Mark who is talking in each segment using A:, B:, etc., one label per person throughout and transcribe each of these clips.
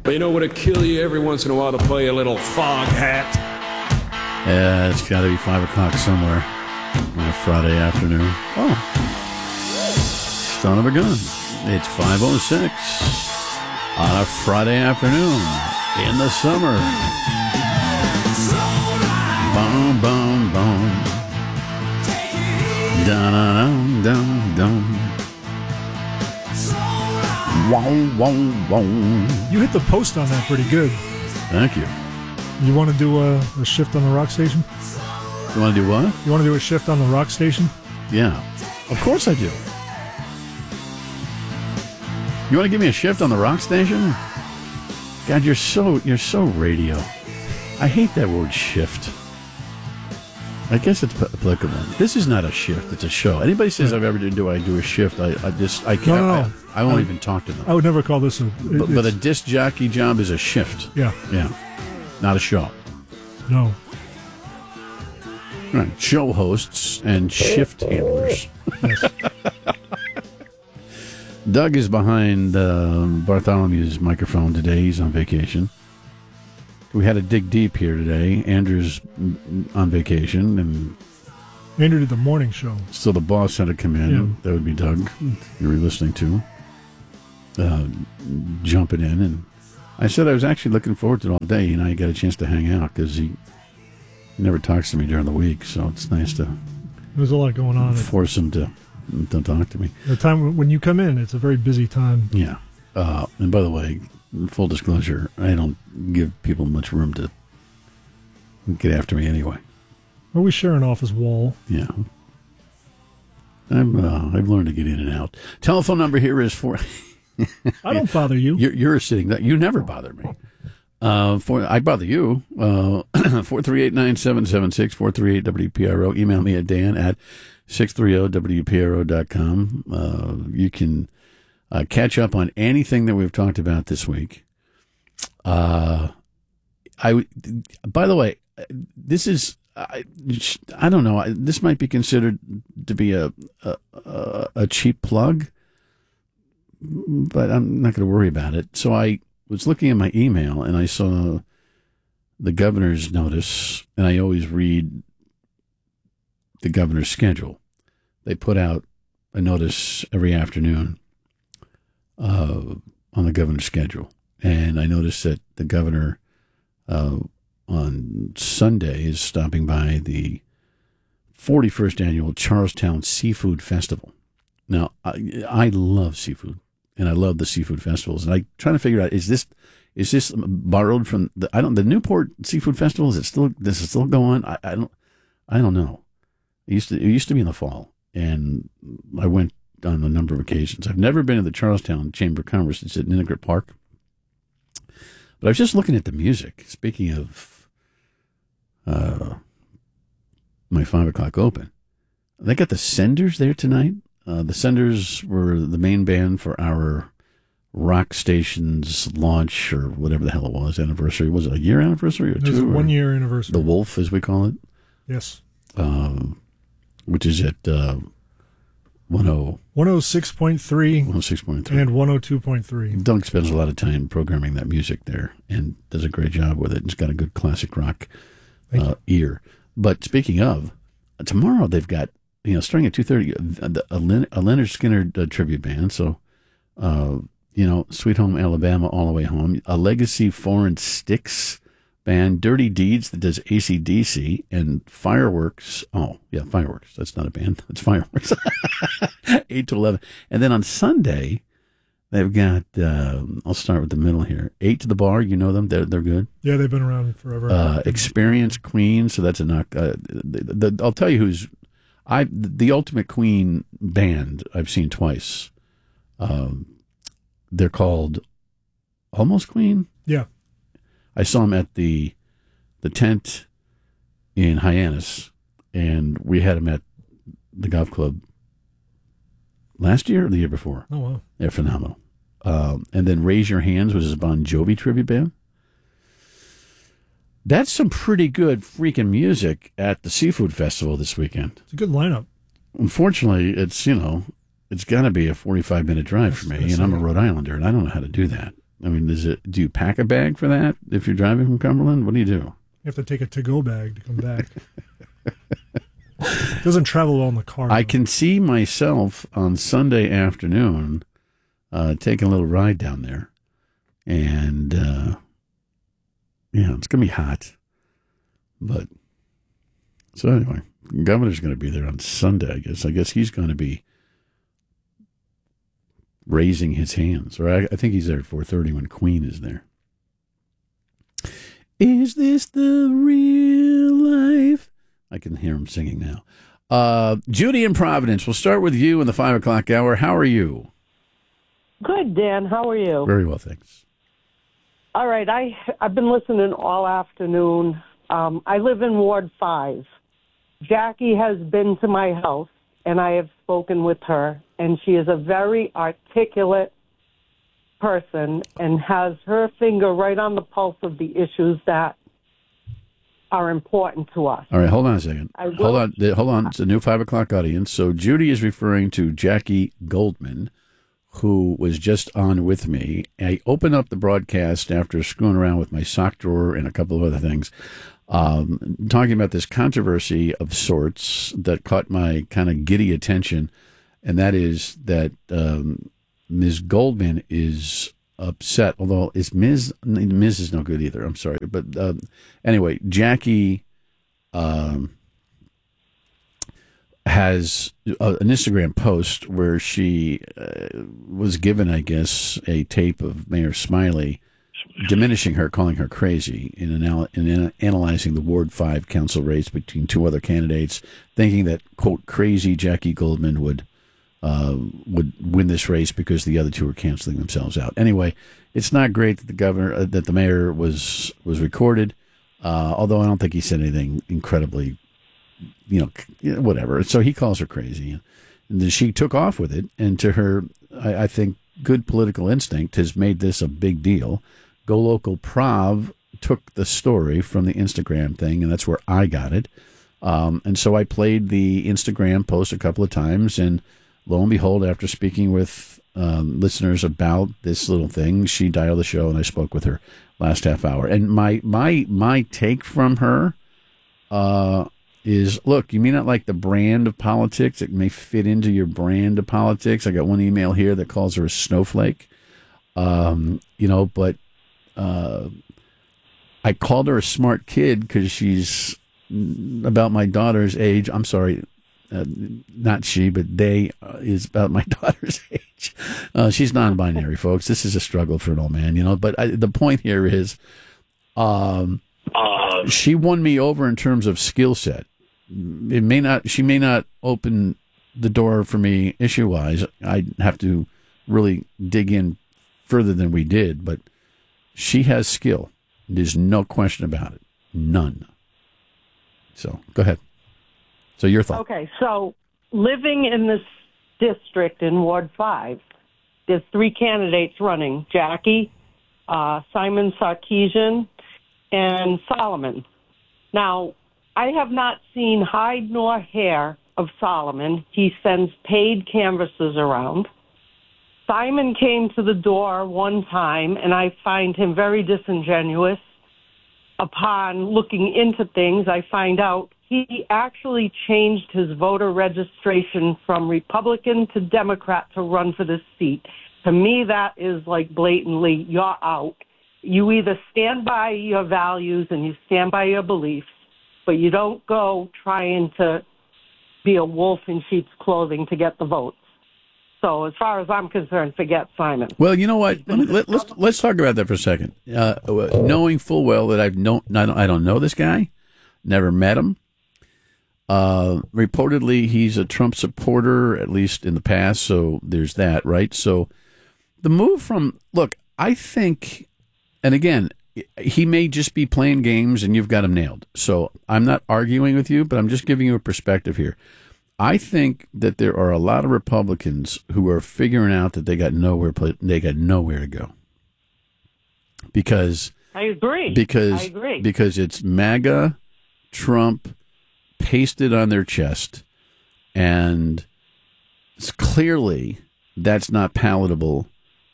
A: You know what'll kill you every once in a while to play a little fog hat?
B: Yeah, it's got to be 5 o'clock somewhere on a Friday afternoon. Oh, son of a gun. It's 5:06 on a Friday afternoon in the summer. Boom, boom, boom. Dun-dun-dun-dun-dun. Wow, wow, wow.
C: You hit the post on that pretty good.
B: Thank you.
C: You want to do a shift on the rock station?
B: You want to do what?
C: You want to do a shift on the rock station?
B: Yeah, of course I do. You want to give me a shift on the rock station? God, you're so radio. I hate that word shift. I guess it's applicable. This is not a shift; it's a show. Anybody says I've ever do I do a shift? I can't.
C: No.
B: I won't even talk to them.
C: I would never call this a.
B: But a disc jockey job is a shift.
C: Yeah,
B: not a show.
C: No.
B: Right. Show hosts and shift handlers.
C: Yes.
B: Doug is behind Bartholomew's microphone today. He's on vacation. We had to dig deep here today. Andrew's on vacation, and
C: Andrew did the morning show.
B: So the boss had to come in.
C: Yeah.
B: That would be Doug. You were listening to jumping in, and I said I was actually looking forward to it all day. You know, I got a chance to hang out because he never talks to me during the week, so it's nice to.
C: There's a lot going on.
B: Force him to talk to me.
C: The time when you come in, it's a very busy time.
B: Yeah. And by the way, full disclosure, I don't give people much room to get after me anyway.
C: Well, we share an office wall.
B: Yeah. I've learned to get in and out. Telephone number here is for.
C: I don't bother you.
B: You're sitting there. You never bother me. I bother you. 438-9776, 438-WPRO. Email me at dan@630wpro.com. You can catch up on anything that we've talked about this week. By the way, this is, I don't know, this might be considered to be a cheap plug, but I'm not going to worry about it. So I was looking at my email and I saw the governor's notice, and I always read the governor's schedule. They put out a notice every afternoon on the governor's schedule. And I noticed that the governor on Sunday is stopping by the 41st annual Charlestown Seafood Festival. Now, I love seafood, and I love the seafood festivals. And I'm trying to figure out, is this borrowed from the Newport Seafood Festival? Does it still go on? I don't know. It used to be in the fall, and I went on a number of occasions. I've never been to the Charlestown Chamber of Commerce. It's at Ninigret Park. But I was just looking at the music. Speaking of my 5 o'clock open, they got the Senders there tonight. The Senders were the main band for our rock station's launch, or whatever the hell it was, anniversary. Was it a year anniversary or two?
C: It was a 1 year anniversary.
B: The Wolf, as we call it.
C: Yes.
B: Which is at 106.3
C: 106.3 and 102.3.
B: Doug spends a lot of time programming that music there and does a great job with it. It's got a good classic rock ear. But speaking of, tomorrow they've got, starting at 2:30, a Leonard Skinner tribute band. So, Sweet Home Alabama, All the Way Home, a Legacy Foreign Sticks band, Dirty Deeds that does AC/DC, and Fireworks. Oh, yeah, Fireworks. That's not a band. It's Fireworks. 8 to 11. And then on Sunday, they've got, I'll start with the middle here, 8 to the Bar. You know them? They're good.
C: Yeah, they've been around forever.
B: Experience Queen. So that's a knock. I'll tell you the Ultimate Queen band I've seen twice. They're called Almost Queen.
C: Yeah.
B: I saw them at the tent in Hyannis, and we had them at the golf club last year or the year before.
C: Oh, wow.
B: They're phenomenal. And then Raise Your Hands, which is a Bon Jovi tribute band. That's some pretty good freaking music at the Seafood Festival this weekend.
C: It's a good lineup.
B: Unfortunately, it's got to be a 45-minute drive for me, and I'm a Rhode Islander, and I don't know how to do that. I mean, do you pack a bag for that if you're driving from Cumberland? What do you do?
C: You have to take a to-go bag to come back. It doesn't travel well in the car.
B: I can see myself on Sunday afternoon taking a little ride down there. And, it's going to be hot. But, so anyway, the governor's going to be there on Sunday, I guess. I guess he's going to be raising his hands. Or I think he's there at 4:30 when Queen is there. Is this the real life? I can hear him singing now. Judy in Providence, we'll start with you in the 5 o'clock hour. How are you?
D: Good, Dan. How are you?
B: Very well, thanks.
D: All right. I've been listening all afternoon. I live in Ward 5. Jackie has been to my house, and I have spoken with her, and she is a very articulate person and has her finger right on the pulse of the issues that are important to us.
B: All right, hold on a second. Hold on. It's a new 5 o'clock audience. So Judy is referring to Jackie Goldman, who was just on with me. I opened up the broadcast after screwing around with my sock drawer and a couple of other things, talking about this controversy of sorts that caught my kind of giddy attention, and that is that Ms. Goldman is upset, although it's Ms. is no good either. I'm sorry. But anyway, Jackie has an Instagram post where she was given, I guess, a tape of Mayor Smiley diminishing her, calling her crazy in analyzing the Ward 5 council race between two other candidates, thinking that, quote, crazy Jackie Goldman would win this race because the other two were canceling themselves out. Anyway, it's not great that that the mayor was recorded, although I don't think he said anything incredibly, whatever. So he calls her crazy. And then she took off with it, and to her, I think, good political instinct has made this a big deal. Go Local Prov took the story from the Instagram thing, and that's where I got it. And so I played the Instagram post a couple of times, and lo and behold, after speaking with listeners about this little thing, she dialed the show, and I spoke with her last half hour. And my take from her is, look, you may not like the brand of politics. It may fit into your brand of politics. I got one email here that calls her a snowflake, but I called her a smart kid because she's about my daughter's age. I'm sorry. Not she, but they is about my daughter's age. She's non-binary, folks. This is a struggle for an old man, But the point here is, she won me over in terms of skill set. She may not open the door for me issue-wise. I'd have to really dig in further than we did, but she has skill. There's no question about it. None. So go ahead. So your thought.
D: Okay, so living in this district in Ward 5, there's 3 candidates running, Jackie, Simon Sarkeesian, and Solomon. Now, I have not seen hide nor hair of Solomon. He sends paid canvassers around. Simon came to the door one time, and I find him very disingenuous. Upon looking into things, I find out he actually changed his voter registration from Republican to Democrat to run for this seat. To me, that is like blatantly, you're out. You either stand by your values and you stand by your beliefs, but you don't go trying to be a wolf in sheep's clothing to get the votes. So as far as I'm concerned, forget Simon.
B: Well, you know what? Let's talk about that for a second. Knowing full well that I don't know this guy, never met him. Reportedly, he's a Trump supporter, at least in the past, so there's that, right? So the move from, look, I think, and again, he may just be playing games and you've got him nailed. So I'm not arguing with you, but I'm just giving you a perspective here. I think that there are a lot of Republicans who are figuring out that they got nowhere to go. Because
D: I agree.
B: Because it's MAGA, Trump, pasted on their chest, and clearly that's not palatable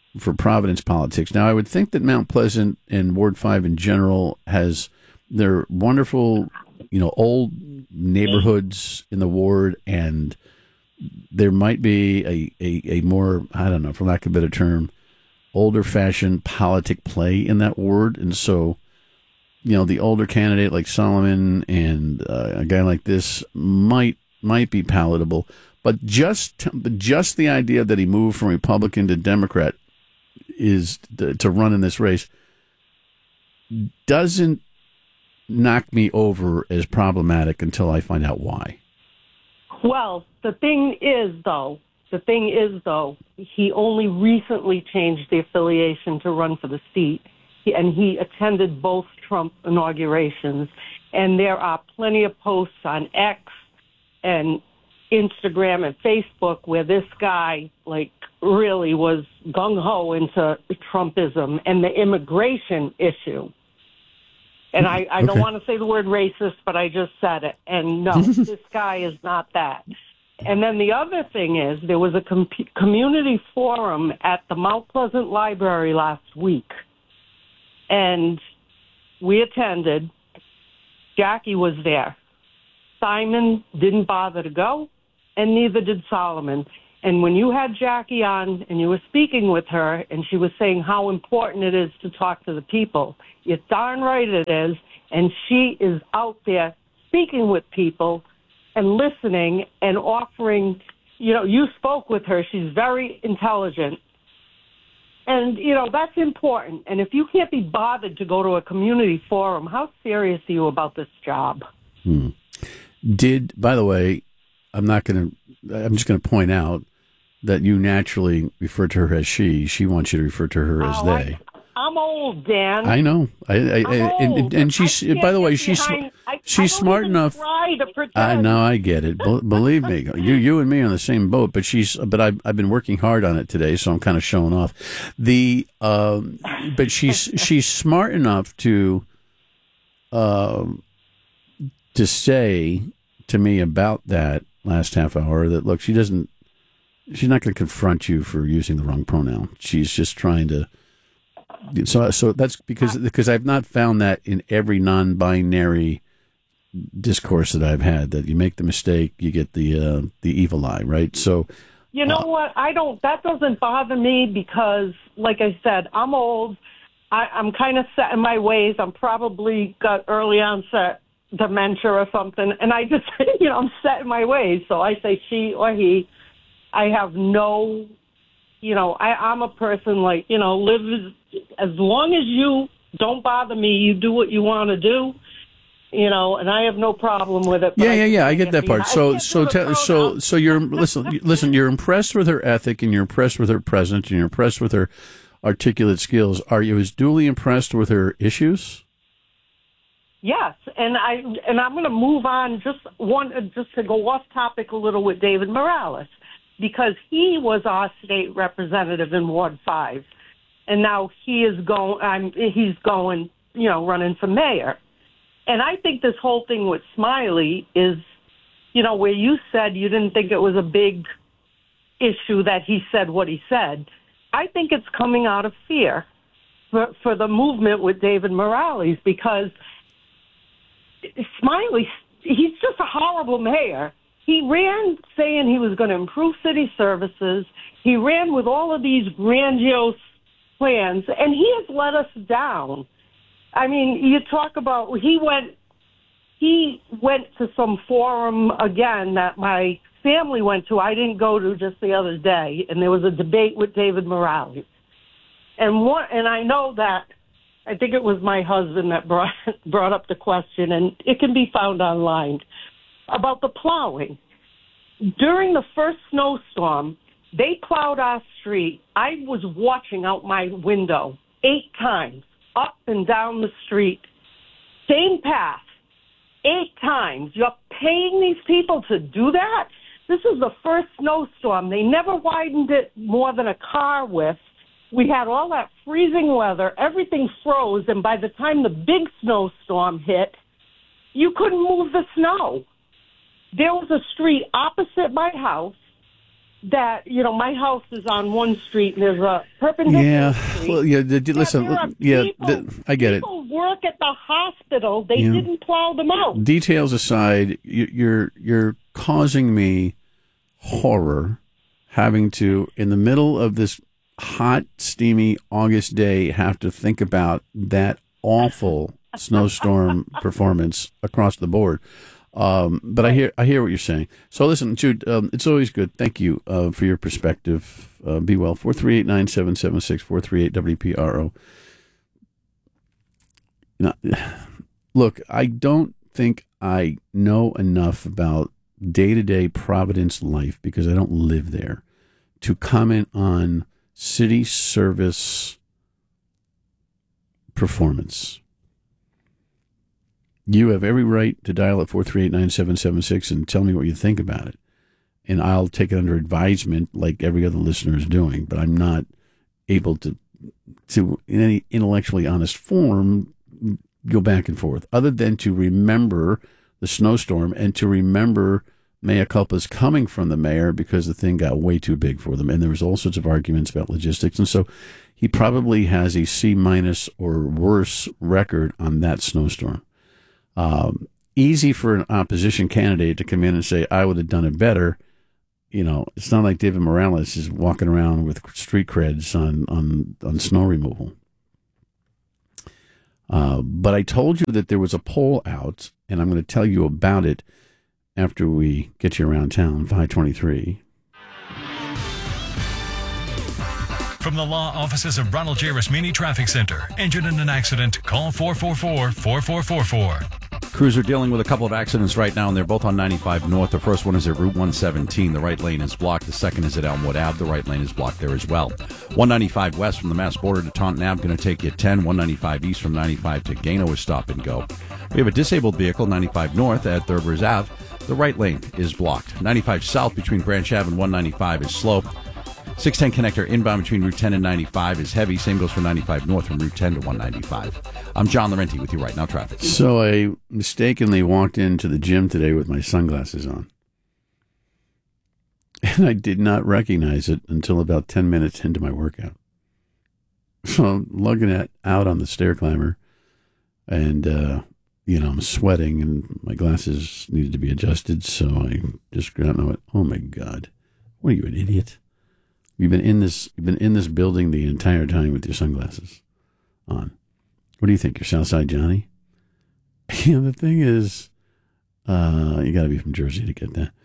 B: for Providence politics. Now, I would think that Mount Pleasant and Ward 5 in general has their wonderful, old neighborhoods in the ward, and there might be a more, I don't know, for lack of a better term, older-fashioned politic play in that ward. And so, the older candidate like Solomon and a guy like this might be palatable. But just the idea that he moved from Republican to Democrat is to run in this race doesn't knock me over as problematic until I find out why.
D: Well, the thing is, though, he only recently changed the affiliation to run for the seat, and he attended both Trump inaugurations. And there are plenty of posts on X and Instagram and Facebook where this guy, really was gung-ho into Trumpism and the immigration issue. And I don't want to say the word racist, but I just said it. And no, this guy is not that. And then the other thing is there was a community forum at the Mount Pleasant Library last week. And we attended. Jackie was there. Simon didn't bother to go, and neither did Solomon. And when you had Jackie on and you were speaking with her and she was saying how important it is to talk to the people, you're darn right it is. And she is out there speaking with people and listening and offering, you spoke with her. She's very intelligent. And, that's important. And if you can't be bothered to go to a community forum, how serious are you about this job?
B: By the way, I'm just going to point out that you naturally refer to her as she. She wants you to refer to her as they.
D: I'm old, Dan.
B: I know. And she's, by the way, she's smart enough. I know. I get it. Believe me, you and me are on the same boat. But I've been working hard on it today, so I'm kind of showing off. But she's smart enough to say to me about that last half hour that, look, she's not going to confront you for using the wrong pronoun. She's just trying to. So that's because I've not found that in every non-binary discourse that I've had, that you make the mistake, you get the evil eye, right? So
D: you know what? That doesn't bother me because, like I said, I'm old. I'm kind of set in my ways. I'm probably got early onset dementia or something, and I just, I'm set in my ways. So I say she or he. I have no, I'm a person live as long as you don't bother me, you do what you want to do, and I have no problem with it.
B: Yeah. I get that part. So you're listen. You're impressed with her ethic, and you're impressed with her presence, and you're impressed with her articulate skills. Are you as duly impressed with her issues?
D: Yes, and I'm going to move on just to go off topic a little with David Morales, because he was our state representative in Ward 5, and now he's going, running for mayor. And I think this whole thing with Smiley is, where you said you didn't think it was a big issue that he said what he said. I think it's coming out of fear for the movement with David Morales, because Smiley, he's just a horrible mayor. He ran saying he was going to improve city services. He ran with all of these grandiose plans, and he has let us down. I mean, you talk about he went to some forum again that my family went to. I didn't go to just the other day, and there was a debate with David Morales. And I know that I think it was my husband that brought up the question, and it can be found online, about the plowing. During the first snowstorm, they plowed our street. I was watching out my window 8 times, up and down the street. Same path, 8 times. You're paying these people to do that? This is the first snowstorm. They never widened it more than a car width. We had all that freezing weather. Everything froze, and by the time the big snowstorm hit, you couldn't move the snow. There was a street opposite my house that, my house is on one street and there's a perpendicular street.
B: Well, listen, I get it.
D: People work at the hospital. They didn't plow them out.
B: Details aside, you're causing me horror having to, in the middle of this hot, steamy August day, have to think about that awful snowstorm performance across the board. But I hear what you're saying. So listen, Jude, it's always good. Thank you for your perspective. Be well. 438-9776, 438-WPRO. Now, look, I don't think I know enough about day-to-day Providence life because I don't live there to comment on city service performance. You have every right to dial at 438-9776 and tell me what you think about it. And I'll take it under advisement like every other listener is doing, but I'm not able to in any intellectually honest form, go back and forth, other than to remember the snowstorm and to remember mea culpa's coming from the mayor because the thing got way too big for them. And there was all sorts of arguments about logistics. And so he probably has a C- or worse record on that snowstorm. Easy for an opposition candidate to come in and say, I would have done it better. It's not like David Morales is walking around with street creds on snow removal. But I told you that there was a poll out, and I'm going to tell you about it after we get you around town, 523.
E: From the law offices of Ronald J. Rasmini Traffic Center. Injured in an accident? Call 444-4444.
F: Crews are dealing with a couple of accidents right now, and they're both on 95 North. The first one is at Route 117. The right lane is blocked. The second is at Elmwood Ave. The right lane is blocked there as well. 195 West from the Mass border to Taunton Ave, going to take you 10. 195 East from 95 to Gano is stop and go. We have a disabled vehicle, 95 North at Thurbers Ave. The right lane is blocked. 95 South between Branch Ave and 195 is slow. 610 connector inbound between Route 10 and 95 is heavy. Same goes for 95 North from Route 10 to 195. I'm John Laurenti with you right now, traffic.
B: So I mistakenly walked into the gym today with my sunglasses on. And I did not recognize it until about 10 minutes into my workout. So I'm lugging it out on the stair climber. And, I'm sweating and my glasses needed to be adjusted. So I just grabbed them and went, oh, my God. What are you, an idiot? You've been in this building the entire time with your sunglasses on. What do you think? You're Southside Johnny? The thing is, you got to be from Jersey to get that.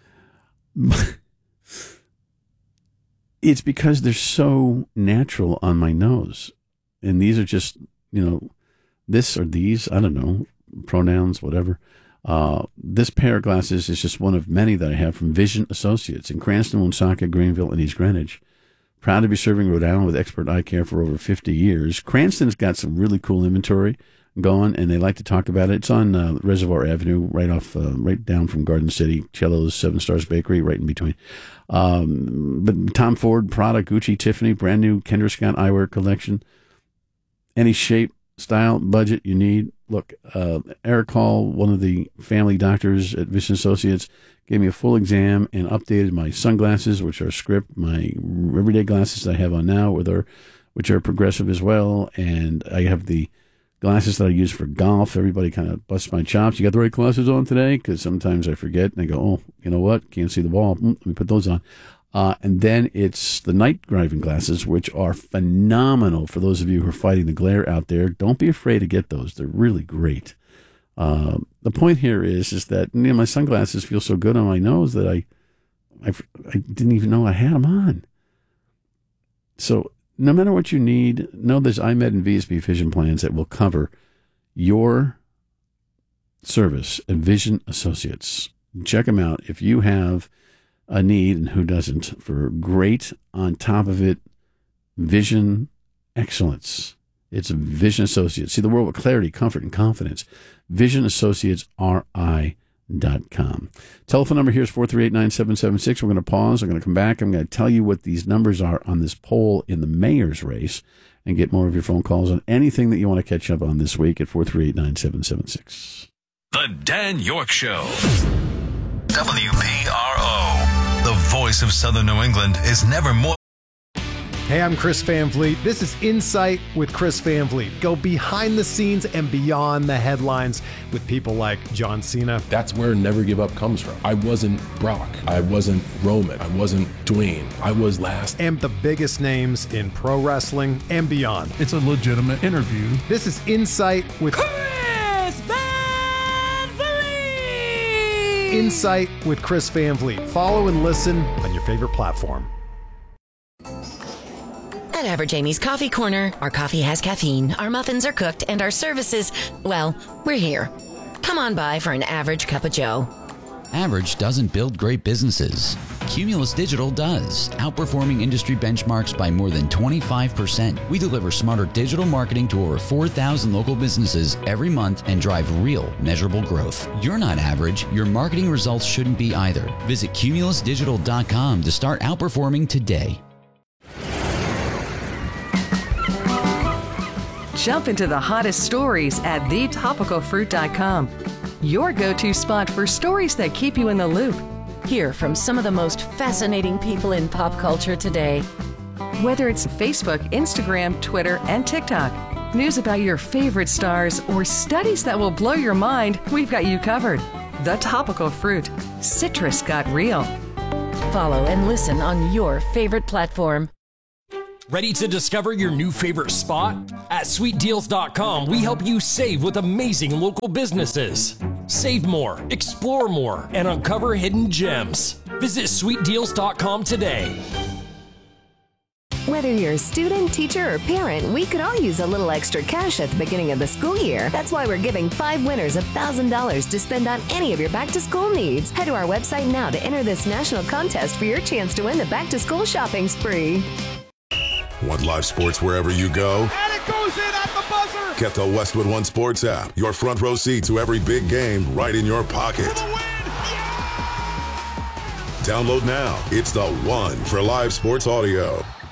B: It's because they're so natural on my nose. And these are just, this or these, I don't know, pronouns, whatever. This pair of glasses is just one of many that I have from Vision Associates in Cranston, Woonsocket, Greenville, and East Greenwich. Proud to be serving Rhode Island with expert eye care for over 50 years. Cranston's got some really cool inventory going, and they like to talk about it. It's on Reservoir Avenue, right down from Garden City, Cello's, Seven Stars Bakery, right in between. But Tom Ford, Prada, Gucci, Tiffany, brand new Kendra Scott eyewear collection. Any shape, style, budget you need. Look, Eric Hall, one of the family doctors at Vision Associates, gave me a full exam and updated my sunglasses, which are Script, my everyday glasses that I have on now, which are progressive as well. And I have the glasses that I use for golf. Everybody kind of busts my chops. You got the right glasses on today? Because sometimes I forget and I go, oh, you know what? Can't see the ball. Let me put those on. And then it's the night driving glasses, which are phenomenal for those of you who are fighting the glare out there. Don't be afraid to get those. They're really great. The point here is that my sunglasses feel so good on my nose that I didn't even know I had them on. So no matter what you need, know there's iMed and VSB Vision plans that will cover your service at Vision Associates. Check them out if you have a need, and who doesn't, for great, on top of it, vision excellence. It's Vision Associates. See the world with clarity, comfort, and confidence. VisionAssociatesRI.com. Telephone number here is 438-9776. We're going to pause. I'm going to come back. I'm going to tell you what these numbers are on this poll in the mayor's race and get more of your phone calls on anything that you want to catch up on this week at 438-9776.
E: The Dan York Show. WPRO. The voice of Southern New England is never more.
G: Hey, I'm Chris Van Vliet. This is Insight with Chris Van Vliet. Go behind the scenes and beyond the headlines with people like John Cena.
H: That's where Never Give Up comes from. I wasn't Brock. I wasn't Roman. I wasn't Dwayne. I was last.
G: And the biggest names in pro wrestling and beyond.
I: It's a legitimate interview.
G: This is Insight with
J: Chris Van Vliet.
G: Insight with Chris Van Vliet. Follow and listen on your favorite platform.
K: At Average Amy's Coffee Corner, our coffee has caffeine, our muffins are cooked, and our services, well, we're here. Come on by for an average cup of joe.
L: Average doesn't build great businesses. Cumulus Digital does, outperforming industry benchmarks by more than 25%. We deliver smarter digital marketing to over 4,000 local businesses every month and drive real, measurable growth. You're not average. Your marketing results shouldn't be either. Visit cumulusdigital.com to start outperforming today.
M: Jump into the hottest stories at thetopicalfruit.com. Your go-to spot for stories that keep you in the loop.
K: Hear from some of the most fascinating people in pop culture today.
M: Whether it's Facebook, Instagram, Twitter, and TikTok, news about your favorite stars, or studies that will blow your mind, we've got you covered. The Topical Fruit. Citrus got real.
K: Follow and listen on your favorite platform.
N: Ready to discover your new favorite spot? At SweetDeals.com, we help you save with amazing local businesses. Save more, explore more, and uncover hidden gems. Visit SweetDeals.com today.
O: Whether you're a student, teacher, or parent, we could all use a little extra cash at the beginning of the school year. That's why we're giving 5 winners $1,000 to spend on any of your back-to-school needs. Head to our website now to enter this national contest for your chance to win the back-to-school shopping spree.
P: Want live sports wherever you go?
J: And it goes in at the buzzer.
P: Get the Westwood One Sports app. Your front row seat to every big game right in your pocket.
J: Yeah!
P: Download now. It's the one for live sports audio.